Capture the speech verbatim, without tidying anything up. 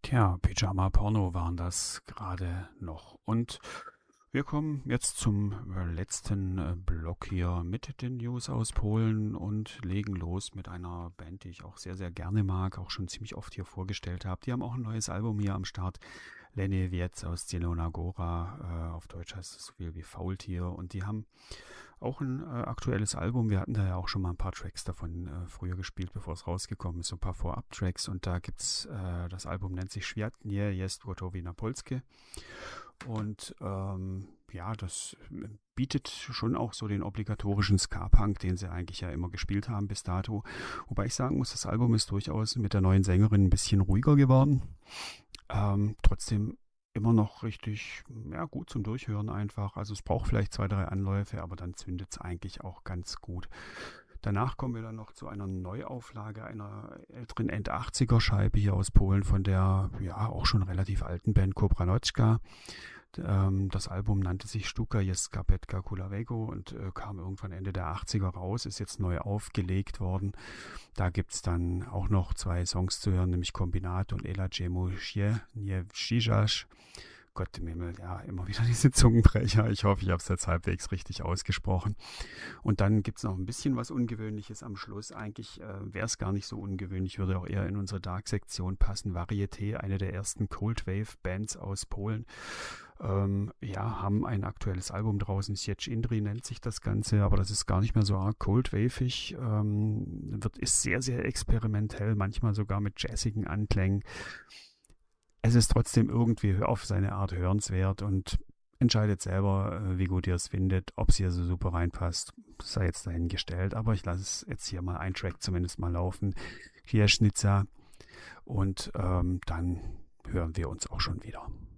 Tja, Pyjama Porno waren das gerade noch. Und wir kommen jetzt zum äh, letzten äh, Block hier mit den News aus Polen und legen los mit einer Band, die ich auch sehr, sehr gerne mag, auch schon ziemlich oft hier vorgestellt habe. Die haben auch ein neues Album hier am Start. Lenie Wiec aus Zielona Góra, äh, auf Deutsch heißt es so viel wie Faultier. Und die haben auch ein äh, aktuelles Album. Wir hatten da ja auch schon mal ein paar Tracks davon äh, früher gespielt, bevor es rausgekommen ist. So ein paar Vorab-Tracks. Und da gibt's, äh, das Album nennt sich Świat nie jest gotowy na Polskie. Und ähm, ja, das bietet schon auch so den obligatorischen Ska-Punk, den sie eigentlich ja immer gespielt haben bis dato. Wobei ich sagen muss, das Album ist durchaus mit der neuen Sängerin ein bisschen ruhiger geworden. Ähm, trotzdem immer noch richtig, ja, gut zum Durchhören einfach. Also es braucht vielleicht zwei, drei Anläufe, aber dann zündet es eigentlich auch ganz gut. Danach kommen wir dann noch zu einer Neuauflage einer älteren End-achtziger Scheibe hier aus Polen von der ja auch schon relativ alten Band Kobranocka. Ähm, das Album nannte sich Sztuka jest skarpetka kulawego und äh, kam irgendwann Ende der achtziger raus, ist jetzt neu aufgelegt worden. Da gibt es dann auch noch zwei Songs zu hören, nämlich Kombinat und Ela Jemu nie Shijash. Gott im Himmel, ja, immer wieder diese Zungenbrecher. Ich hoffe, ich habe es jetzt halbwegs richtig ausgesprochen. Und dann gibt es noch ein bisschen was Ungewöhnliches am Schluss. Eigentlich äh, wäre es gar nicht so ungewöhnlich, würde auch eher in unsere Dark-Sektion passen. Varieté, eine der ersten Cold Wave-Bands aus Polen. Ähm, ja, haben ein aktuelles Album draußen. Sieć Indri nennt sich das Ganze, aber das ist gar nicht mehr so arg Cold Wave-ig. Ähm, wird, ist sehr, sehr experimentell, manchmal sogar mit jazzigen Anklängen. Es ist trotzdem irgendwie auf seine Art hörenswert und entscheidet selber, wie gut ihr es findet, ob es hier so super reinpasst, sei jetzt dahingestellt. Aber ich lasse es jetzt hier mal ein Track zumindest mal laufen. Kieschnitzer und ähm, dann hören wir uns auch schon wieder.